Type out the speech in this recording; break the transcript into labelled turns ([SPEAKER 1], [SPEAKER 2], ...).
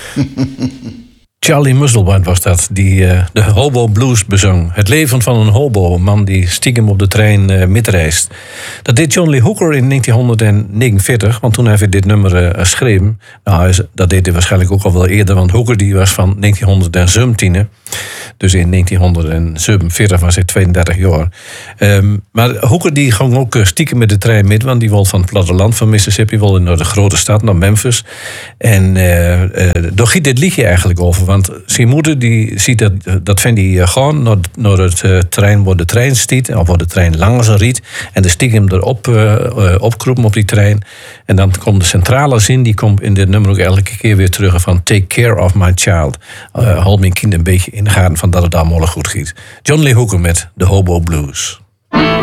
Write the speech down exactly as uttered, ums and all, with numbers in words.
[SPEAKER 1] Charlie Musselwhite was dat, die uh, de Hobo Blues bezong. Het leven van een hobo, een man die stiekem op de trein uh, mitreist. Dat deed John Lee Hooker in negentien negenenveertig, want toen hij dit nummer uh, schreef. Nou, dat deed hij waarschijnlijk ook al wel eerder, want Hooker die was van negentien zeventien. Dus in negentien zevenenveertig was hij tweeëndertig jaar. Um, maar Hooker die ging ook stiekem met de trein met, want die wilde van het platteland van Mississippi, wilde naar de grote stad, naar Memphis. En uh, uh, daar giet dit liedje eigenlijk over. Want zijn moeder die ziet dat, dat vindt hij gaan naar, naar het uh, trein waar de trein stiet, of waar de trein langs riet. En de stiekem erop uh, uh, opkroepen op die trein. En dan komt de centrale zin, die komt in dit nummer ook elke keer weer terug van take care of my child. Uh, hou mijn kind een beetje in de gaten van dat het allemaal goed giet. John Lee Hooker met de Hobo Blues.